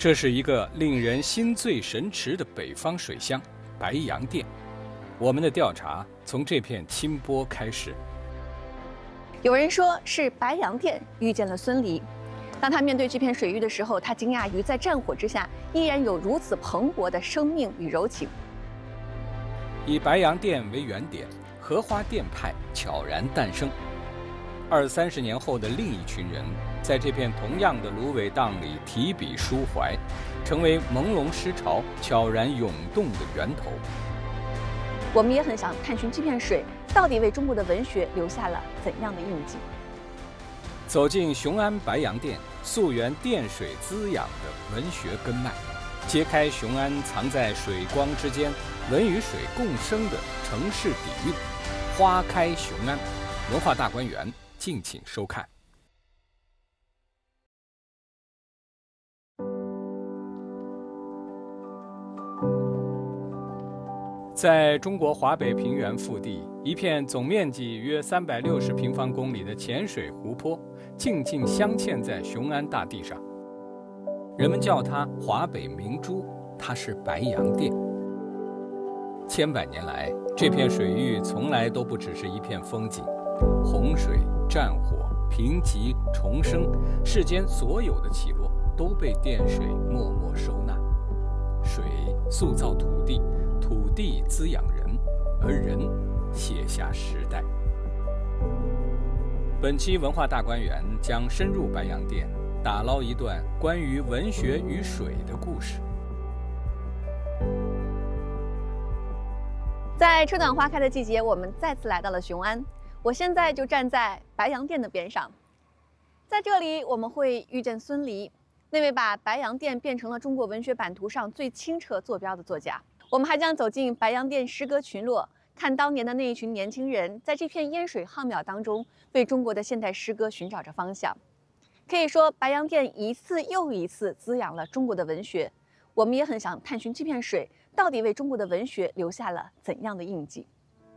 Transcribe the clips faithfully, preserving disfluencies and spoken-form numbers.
这是一个令人心醉神驰的北方水乡白洋淀。我们的调查从这片清波开始。 有人说是白洋淀遇见了孙犁。当他面对这片水域的时候，他惊讶于在战火之下依然有如此蓬勃的生命与柔情。 以白洋淀为原点，荷花淀派悄然诞生。二三十年后的另一群人，在这片同样的芦苇荡里提笔抒怀，成为朦胧诗潮悄然涌动的源头。 我们也很想探寻这片水到底为中国的文学留下了怎样的印记。 走进雄安白洋淀，溯源淀水滋养的文学根脉，揭开雄安藏在水光之间、文与水共生的城市底蕴。花开雄安，文化大观园，敬请收看。在中国华北平原腹地，一片总面积约三百六十平方公里的浅水湖泊，静静镶嵌在雄安大地上。人们叫它华北明珠，它是白洋淀。千百年来，这片水域从来都不只是一片风景，洪水、战火、贫瘠、重生，世间所有的起落都被淀水默默收纳。水塑造土地，土地滋养人，而人写下时代。本期文化大观园将深入白洋淀，打捞一段关于文学与水的故事。 在春暖花开的季节，我们再次来到了雄安。我现在就站在白洋淀的边上，在这里我们会遇见孙犁，那位把白洋淀变成了中国文学版图上最清澈坐标的作家。我们还将走进白洋淀诗歌群落，看当年的那一群年轻人在这片烟水浩渺当中，为中国的现代诗歌寻找着方向。可以说，白洋淀一次又一次滋养了中国的文学。我们也很想探寻这片水到底为中国的文学留下了怎样的印记。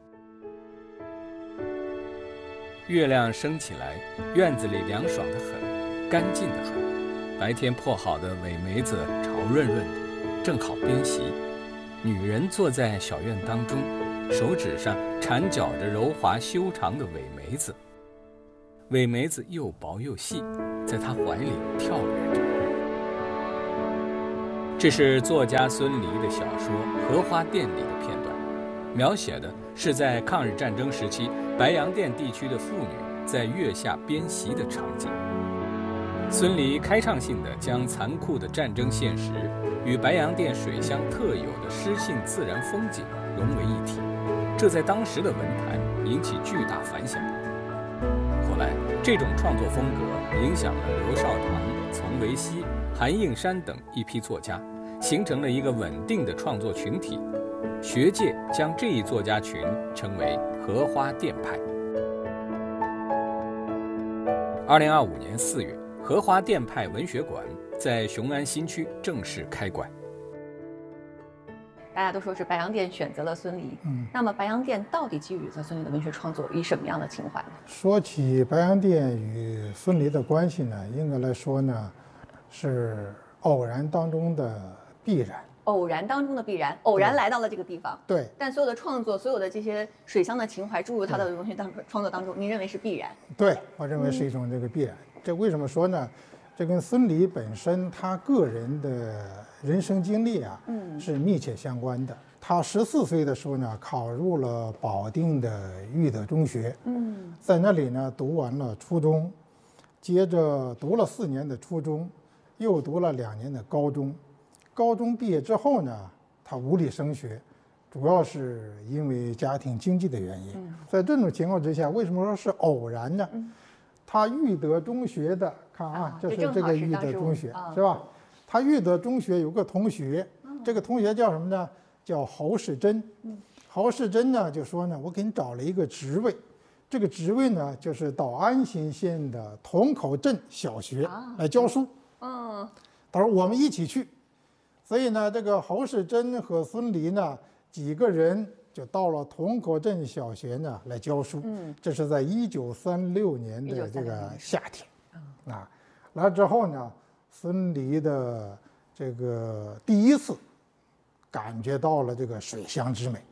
月亮升起来，院子里凉爽得很，干净得很。白天破好的苇梅子潮润润的，正好边席。女人坐在小院当中，手指上缠绞着柔滑修长的苇梅子，苇梅子又薄又细，在她怀里跳跃着。这是作家孙犁的小说《荷花淀》里的片段，描写的是在抗日战争时期白洋淀地区的妇女在月下编席的场景。孙犁开创性地将残酷的战争现实与白洋淀水乡特有的诗性自然风景融为一体，这在当时的文坛引起巨大反响。后来，这种创作风格影响了刘少棠、丛维熙、韩应山等一批作家，形成了一个稳定的创作群体。学界将这一作家群称为荷花淀派。二零二五年四月，荷花淀派文学馆在雄安新区正式开馆。 大家都说是白洋淀选择了孙犁，嗯，那么白洋淀到底给予了孙犁的文学创作以什么样的情怀呢？ 说起白洋淀与孙犁的关系呢，应该来说呢，是偶然当中的必然。 偶然当中的必然，偶然来到了这个地方。 对， 但所有的创作，所有的这些水乡的情怀注入他的文学当创作当中，您认为是必然？ 对，我认为是一种这个必然。嗯、这为什么说呢？这跟孙犁本身他个人的人生经历啊，嗯，是密切相关的。他十四岁的时候呢，考入了保定的育德中学，嗯，在那里呢读完了初中，接着读了四年的初中，又读了两年的高中。高中毕业之后呢，他无力升学，主要是因为家庭经济的原因。嗯、在这种情况之下，为什么说是偶然呢？嗯、他育德中学的，看啊，啊这是这个育德中学，是吧？他育德中学有个同学，嗯、这个同学叫什么呢？叫侯世珍。嗯、侯世珍呢就说呢，我给你找了一个职位，这个职位呢就是到安新县的同口镇小学来教书。嗯、啊，他说我们一起去。所以呢，这个侯世珍和孙犁呢几个人就到了同口镇小学呢来教书。嗯，这是在一九三六年的这个夏天。啊，来之后呢，孙犁的这个第一次感觉到了这个水乡之美。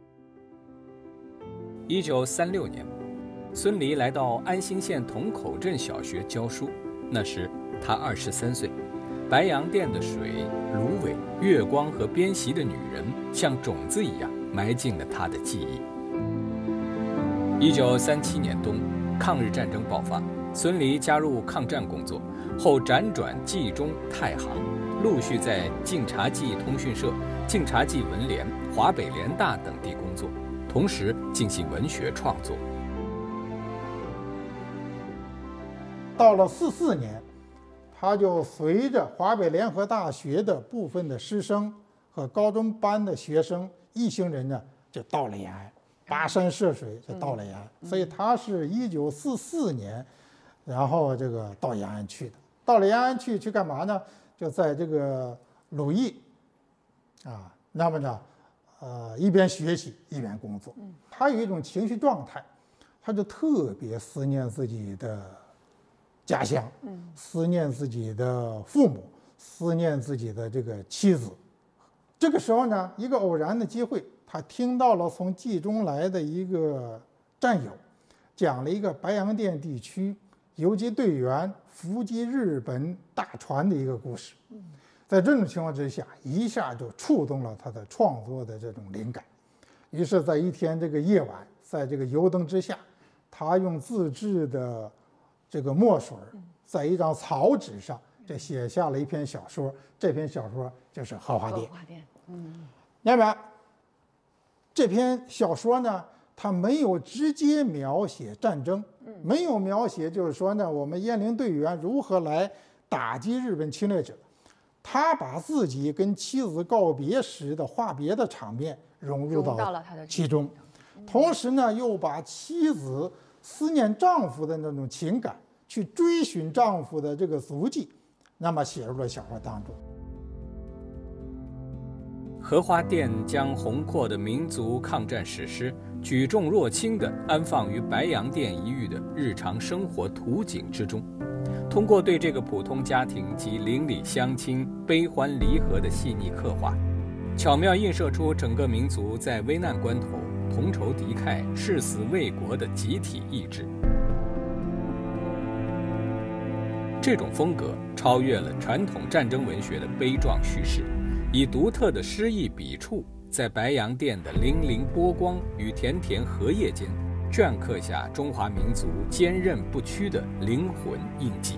一九三六年，孙犁来到安兴县桐口镇小学教书，那时他二十三岁。白洋淀的水、芦苇、月光和编席的女人，像种子一样埋进了他的记忆。一九三七年冬，抗日战争爆发，孙犁加入抗战工作，后辗转冀中、太行，陆续在晋察冀通讯社、晋察冀文联、华北联大等地工作，同时进行文学创作。 到了四四年，他就随着华北联合大学的部分的师生和高中班的学生一行人呢，就到了延安，跋山涉水就到了延安。所以他是一九四四年，然后这个到延安去的。到了延安去去干嘛呢？就在这个鲁艺啊，那么呢，呃，一边学习一边工作。他有一种情绪状态，他就特别思念自己的家乡，思念自己的父母，思念自己的这个妻子。这个时候呢，一个偶然的机会，他听到了从冀中来的一个战友讲了一个白洋淀地区游击队员伏击日本大船的一个故事。在这种情况之下，一下就触动了他的创作的这种灵感。于是，在一天这个夜晚，在这个油灯之下，他用自制的这个墨水在一张草纸上，这写下了一篇小说。这篇小说就是《荷花淀》。嗯，那么这篇小说呢，它没有直接描写战争，没有描写就是说呢，我们鄢陵队员如何来打击日本侵略者。他把自己跟妻子告别时的话别的场面融入到其中，同时呢，又把妻子思念丈夫的那种情感，去追寻丈夫的这个足迹，那么写入了小说当中。 荷花淀将宏阔的民族抗战史诗举重若轻地安放于白洋淀一隅的日常生活图景之中，通过对这个普通家庭及邻里乡亲悲欢离合的细腻刻画，巧妙映射出整个民族在危难关头同仇敌忾、誓死为国的集体意志。这种风格超越了传统战争文学的悲壮叙事，以独特的诗意笔触，在白洋淀的粼粼波光与田田荷叶间镌刻下中华民族坚韧不屈的灵魂印记。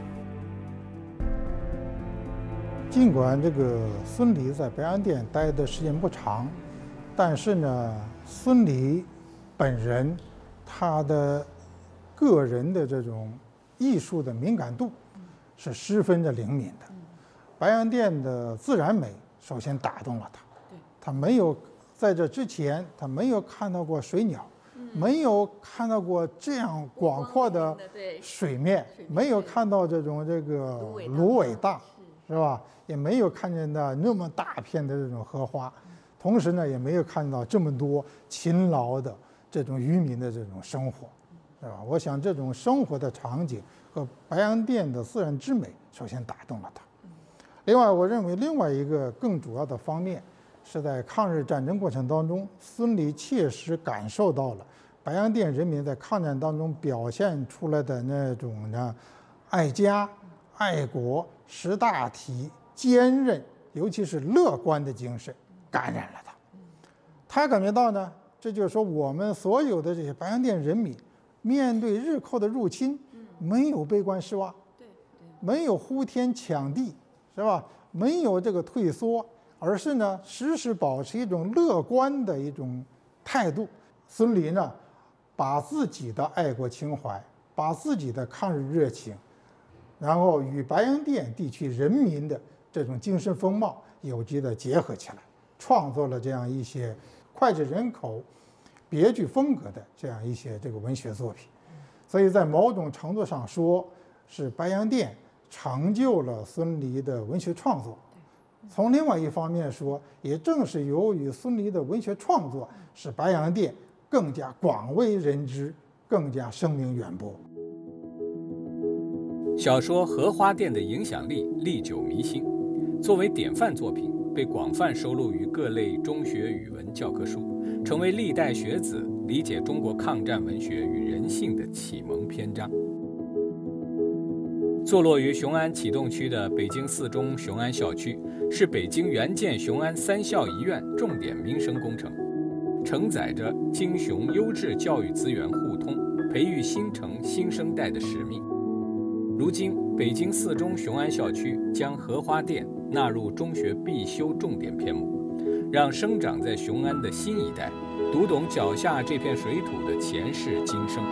尽管这个孙犁在白洋淀待的时间不长，但是呢，孙犁本人他的个人的这种艺术的敏感度是十分的灵敏的。白洋淀的自然美首先打动了他，他没有在这之前他没有看到过水鸟，没有看到过这样广阔的水面，没有看到这种这个芦苇荡，是吧？也没有看见到那么大片的这种荷花，同时呢，也没有看到这么多勤劳的这种渔民的这种生活，是吧？我想这种生活的场景和白洋淀的自然之美，首先打动了他。另外，我认为另外一个更主要的方面，是在抗日战争过程当中，孙犁切实感受到了白洋淀人民在抗战当中表现出来的那种呢，爱家、爱国、识大体、坚韧，尤其是乐观的精神，感染了他。他感觉到呢，这就是说我们所有的这些白洋淀人民，面对日寇的入侵，没有悲观失望，没有呼天抢地，是吧？没有这个退缩，而是呢，时时保持一种乐观的一种态度。孙犁呢，把自己的爱国情怀，把自己的抗日热情，然后与白洋淀地区人民的这种精神风貌有机的结合起来，创作了这样一些脍炙人口、别具风格的这样一些这个文学作品。所以在某种程度上说，是白洋淀成就了孙犁的文学创作。从另外一方面说，也正是由于孙犁的文学创作，使白洋淀更加广为人知，更加声名远播。 小说《荷花淀》的影响力历久弥新， 作为典范作品，被广泛收录于各类中学语文教科书，成为历代学子理解中国抗战文学与人性的启蒙篇章。坐落于雄安启动区的北京四中雄安校区，是北京援建雄安三校医院重点民生工程，承载着京雄优质教育资源互通、培育新城新生代的使命。如今，北京四中雄安校区将荷花店纳入中学必修重点篇目，让生长在雄安的新一代读懂脚下这片水土的前世今生。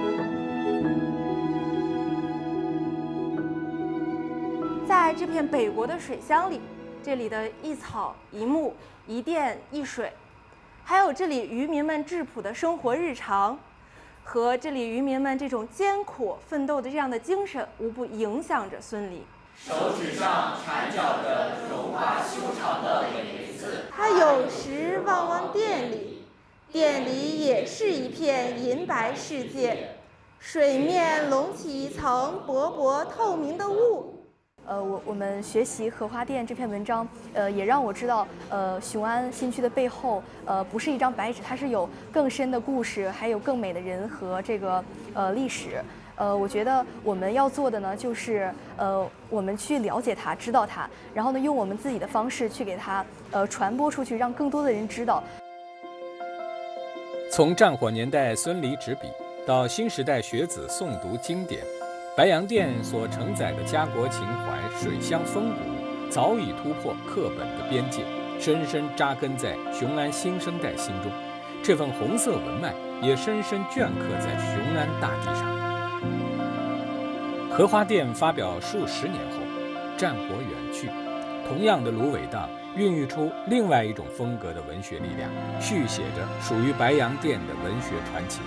在这片北国的水乡里，这里的一草一木、一电一水，还有这里渔民们质朴的生活日常，和这里渔民们这种艰苦奋斗的这样的精神，无不影响着孙犁。 手指上缠脚的融化修长的苇子， 他有时望望店里，店里也是一片银白世界，水面隆起一层薄薄透明的雾。 呃，我我们学习荷花店这篇文章，呃，也让我知道，呃，雄安新区的背后，呃，不是一张白纸，它是有更深的故事，还有更美的人和这个呃历史。呃，我觉得我们要做的呢，就是呃，我们去了解它，知道它，然后呢，用我们自己的方式去给它呃传播出去，让更多的人知道。 从战火年代孙犁执笔，到新时代学子诵读经典。白洋淀所承载的家国情怀、水乡风骨，早已突破课本的边界，深深扎根在雄安新生代心中。这份红色文脉也深深镌刻在雄安大地上。荷花店发表数十年后，战火远去，同样的芦苇荡孕育出另外一种风格的文学力量，续写着属于白洋淀的文学传奇。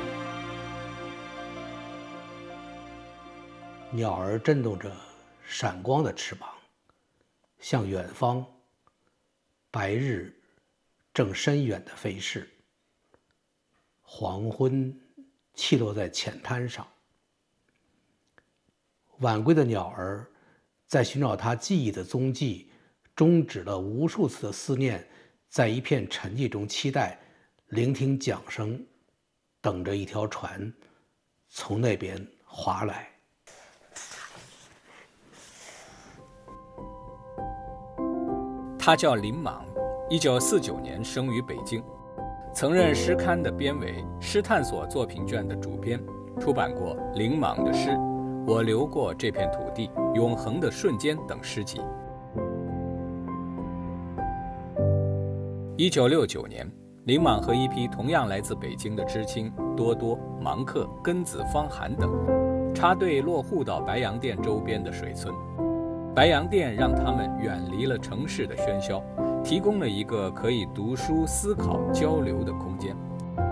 鸟儿振动着闪光的翅膀，向远方，白日正深远的飞逝。黄昏栖落在浅滩上，晚归的鸟儿在寻找它记忆的踪迹，终止了无数次的思念，在一片沉寂中期待，聆听桨声，等着一条船从那边划来。 他叫林莽，一九四九年生于北京，曾任诗刊的编委、诗探索作品卷的主编，出版过林莽的诗《我流过这片土地》《永恒的瞬间》等诗集。一九六九年，林莽和一批同样来自北京的知青多多、芒克、根子、方涵等，插队落户到白洋淀周边的水村。白洋淀让他们远离了城市的喧嚣，提供了一个可以读书、思考、交流的空间。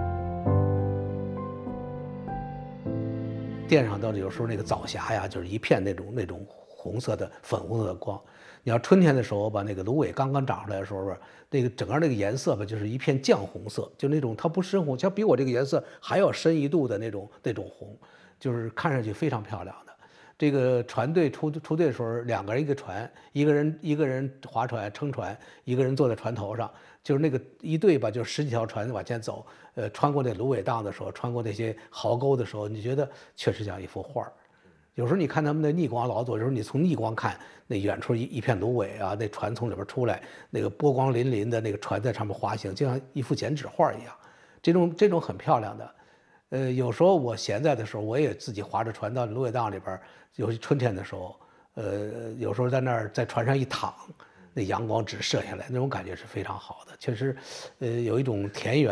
店上到有时候那个早霞呀，就是一片那种那种红色的、粉红色的光。你要春天的时候吧，那个芦苇刚刚长出来的时候吧，那个整个那个颜色吧，就是一片绛红色，就那种它不深红，像比我这个颜色还要深一度的那种那种红，就是看上去非常漂亮的。这个船队出出队的时候，两个人一个船，一个人一个人划船撑船，一个人坐在船头上，就是那个一队吧，就十几条船往前走，呃，穿过那芦苇荡的时候，穿过那些壕沟的时候，你觉得确实像一幅画儿。有时候你看他们的逆光劳作，有时候你从逆光看，那远处一一片芦苇啊，那船从里边出来，那个波光粼粼的那个船在上面滑行，就像一幅剪纸画一样。这种这种很漂亮的。呃，有时候我闲在的时候，我也自己划着船到芦苇荡里边，尤其春天的时候，呃，有时候在那儿在船上一躺，那阳光直射下来，那种感觉是非常好的。确实，呃，有一种田园。